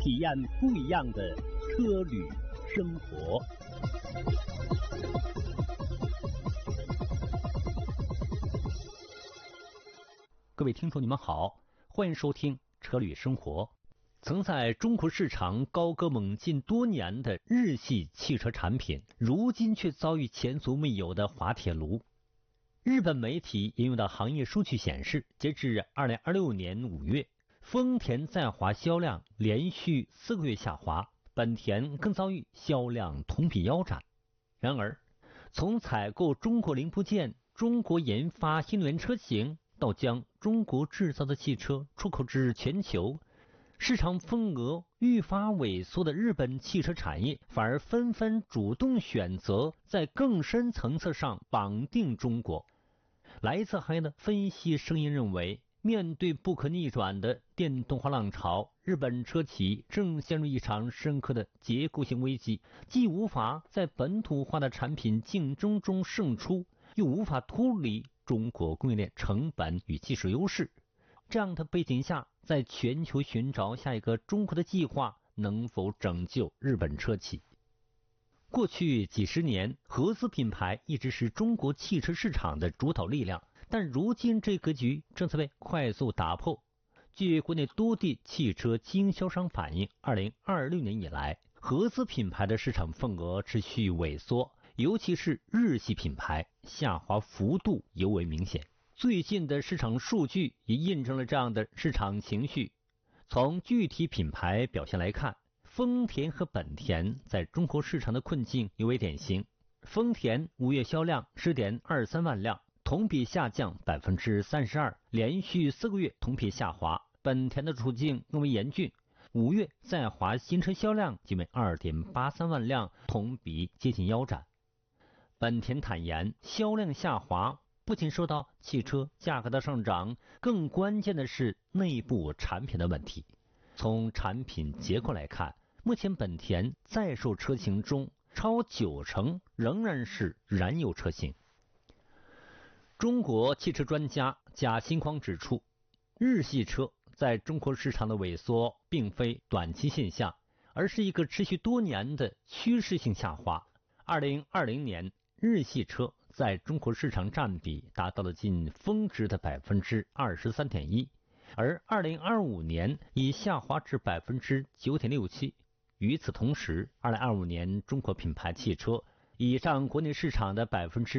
体验不一样的车旅生活。各位听众，你们好，欢迎收听车旅生活。曾在中国市场高歌猛进多年的日系汽车产品，如今却遭遇前所未有的滑铁卢。日本媒体引用的行业数据显示，截至2026年5月，丰田在华销量连续4个月下滑，本田更遭遇销量同比腰斩。然而，从采购中国零部件、中国研发新能源车型，到将中国制造的汽车出口至全球，市场份额愈发萎缩的日本汽车产业，反而纷纷主动选择在更深层次上绑定中国。来自行业的分析声音认为，面对不可逆转的电动化浪潮，日本车企正陷入一场深刻的结构性危机，既无法在本土化的产品竞争中胜出，又无法脱离中国供应链成本与技术优势。这样的背景下，在全球寻找下一个中国的计划能否拯救日本车企？过去几十年，合资品牌一直是中国汽车市场的主导力量，但如今这格局正在被快速打破。据国内多地汽车经销商反映，2026年以来，合资品牌的市场份额持续萎缩，尤其是日系品牌下滑幅度尤为明显。最近的市场数据也印证了这样的市场情绪。从具体品牌表现来看，丰田和本田在中国市场的困境尤为典型。丰田5月销量 10.23 万辆，同比下降 32%， 连续4个月同比下滑。本田的处境更为严峻，5月在华新车销量仅为 2.83 万辆，同比接近腰斩。本田坦言，销量下滑不仅受到汽车价格的上涨，更关键的是内部产品的问题。从产品结构来看，目前本田在售车型中超90%仍然是燃油车型。中国汽车专家贾新匡指出，日系车在中国市场的萎缩并非短期现象，而是一个持续多年的趋势性下滑。2020年，日系车在中国市场占比达到了近峰值的 23.1%， 而2025年已下滑至 9.67%。 与此同时，2025年中国品牌汽车已占国内市场的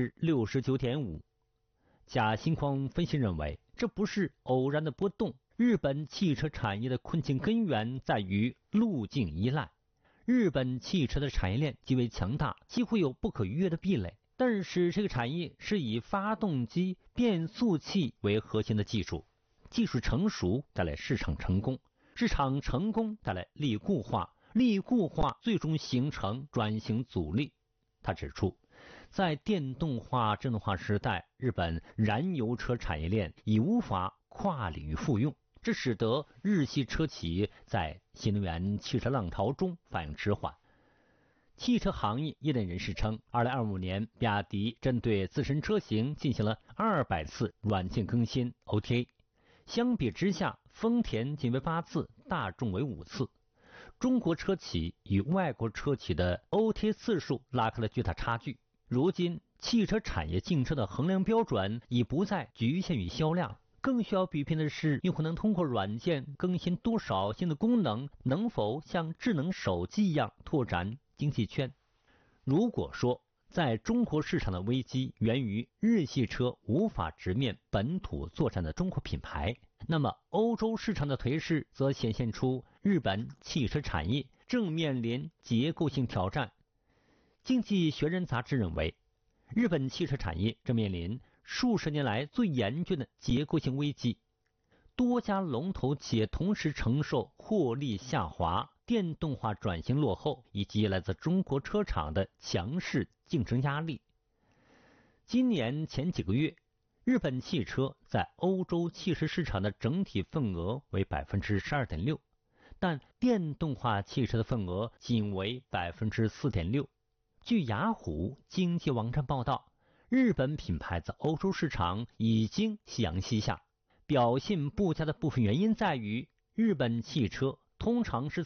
69.5%。 贾新匡分析认为，这不是偶然的波动，日本汽车产业的困境根源在于路径依赖。日本汽车的产业链极为强大，几乎有不可逾越的壁垒，但是这个产业是以发动机、变速器为核心的技术，技术成熟带来市场成功，市场成功带来利固化，利固化最终形成转型阻力。他指出，在电动化、智能化时代，日本燃油车产业链已无法跨领域复用，这使得日系车企在新能源汽车浪潮中反应迟缓。汽车行业业内人士称，2025年比亚迪针对自身车型进行了200次软件更新 OTA， 相比之下，丰田仅为8次，大众为5次。中国车企与外国车企的 OTA 次数拉开了巨大差距。如今，汽车产业竞争的衡量标准已不再局限于销量，更需要比拼的是用户能通过软件更新多少新的功能，能否像智能手机一样拓展经济圈。如果说在中国市场的危机源于日系车无法直面本土作战的中国品牌，那么欧洲市场的颓势则显现出日本汽车产业正面临结构性挑战。经济学人杂志认为，日本汽车产业正面临数十年来最严峻的结构性危机，多家龙头企业同时承受获利下滑、电动化转型落后以及来自中国车厂的强势竞争压力。今年前几个月，日本汽车在欧洲汽车市场的整体份额为 12.6%， 但电动化汽车的份额仅为 4.6%。据雅虎经济网站报道，日本品牌在欧洲市场已经夕阳西下。表现不佳的部分原因在于，日本汽车通常是